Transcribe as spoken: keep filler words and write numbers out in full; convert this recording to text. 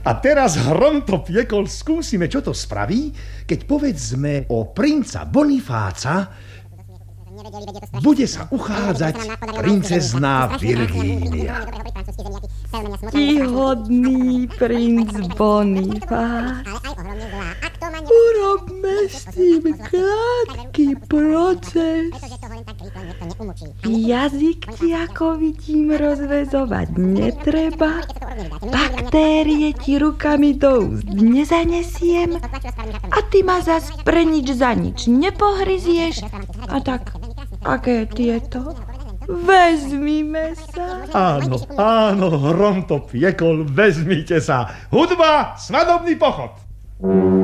A teraz Hrom to piekol, skúsime, čo to spraví, keď povedzme o princa Bonifáca bude sa uchádzať princezná Virgínia. Ctihodný princ Bonifác, urobme s tým krátky proces. Jazyk ti, ako vidím, rozväzovať netreba. Baktérie ti rukami do úst nezanesiem a ty ma zas pre nič za nič nepohryzieš. A tak, aké tieto? Vezmime sa. Áno, áno, Hrom to piekol, vezmite sa. Hudba, svadobný pochod.